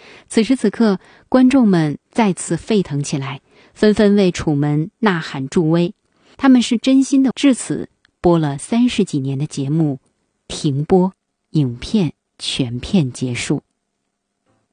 此时此刻，观众们再次沸腾起来，纷纷为楚门呐喊助威。他们是真心的至此播了30几年的节目停播，影片全片结束。